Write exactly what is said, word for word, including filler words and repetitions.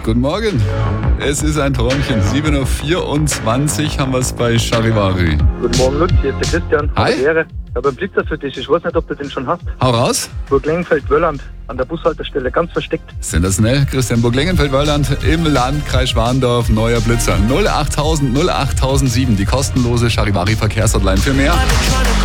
Guten Morgen. Es ist ein Träumchen. sieben Uhr vierundzwanzig haben wir es bei Charivari. Guten Morgen, Lutz, hier ist der Christian. Hi. Ehre. Ich habe einen Blitzer für dich. Ich weiß nicht, ob du den schon hast. Hau raus. Burg Lengenfeld-Wölland an der Bushaltestelle, ganz versteckt. Sensationell. Christian Burg-Lengenfeld-Wölland im Landkreis Schwandorf. Neuer Blitzer. null achttausend null achttausendsieben. Die kostenlose Charivari Verkehrshotline. Für mehr